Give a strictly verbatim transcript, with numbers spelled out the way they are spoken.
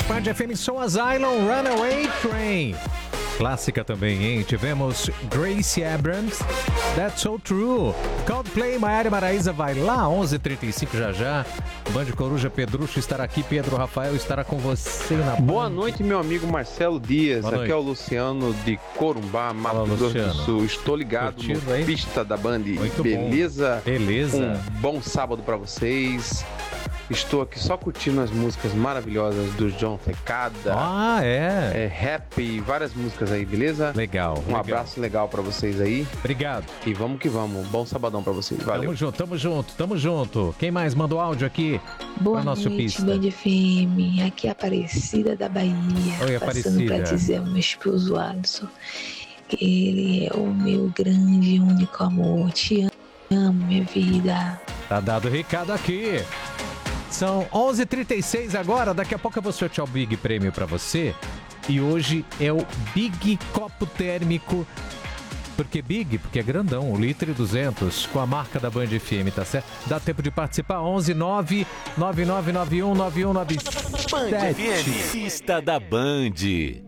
Band F M Soul Asylum, Runaway Train. Clássica também, hein? Tivemos Gracie Abrams, That's So True. Coldplay, Maiara Maraíza vai lá, onze e trinta e cinco já já. Band Coruja Pedrucho estará aqui, Pedro Rafael estará com você na Band. Boa noite, meu amigo Marcelo Dias. Boa Aqui noite. é o Luciano de Corumbá, Mato Fala, Grosso Luciano. do Sul. Estou ligado Curtindo no aí? Pista da Band. Muito Beleza? bom. Beleza. Um bom sábado pra vocês. Estou aqui só curtindo as músicas maravilhosas do John Fecada. Ah, é? É rap e várias músicas aí, beleza? Legal. Um legal. abraço legal pra vocês aí. Obrigado. E vamos que vamos. Bom sabadão pra vocês. Valeu. Tamo junto, tamo junto, tamo junto. Quem mais mandou áudio aqui? Boa Pra nosso noite, pista. Band F M. Aqui é a Aparecida da Bahia. Oi, Passando Aparecida. pra dizer ao meu esposo Alisson que ele é o meu grande e único amor. Te amo, minha vida. Tá dado o recado aqui. São onze e trinta e seis agora, daqui a pouco eu vou sortear o Big Prêmio pra você. E hoje é o Big Copo Térmico. Por que Big? Porque é grandão, um litro e duzentos, com a marca da Band F M, tá certo? Dá tempo de participar, onze nove nove nove nove um nove um nove Band F M. Pista da Band.